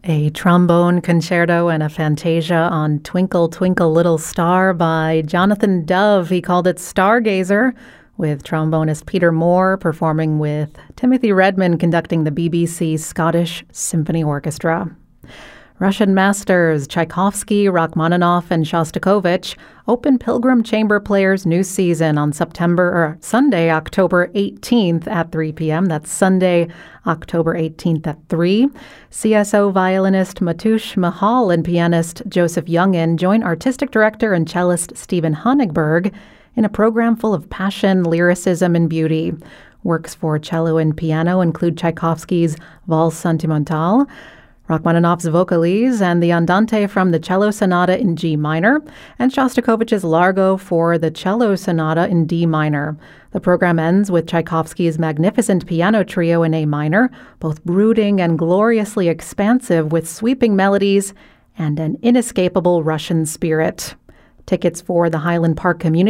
A trombone concerto and a fantasia on Twinkle, Twinkle, Little Star by Jonathan Dove. He called it Stargazer, with trombonist Peter Moore performing with Timothy Redman conducting the BBC Scottish Symphony Orchestra. Russian masters Tchaikovsky, Rachmaninoff, and Shostakovich open Pilgrim Chamber Players' new season on Sunday, October 18th at 3 p.m. That's Sunday, October 18th at 3. CSO violinist Matush Mahal and pianist Joseph Youngin join artistic director and cellist Stephen Honigberg in a program full of passion, lyricism, and beauty. Works for cello and piano include Tchaikovsky's Valse Sentimentale, Rachmaninoff's Vocalise, and the Andante from the Cello Sonata in G minor, and Shostakovich's Largo for the Cello Sonata in D minor. The program ends with Tchaikovsky's magnificent piano trio in A minor, both brooding and gloriously expansive with sweeping melodies and an inescapable Russian spirit. Tickets for the Highland Park Community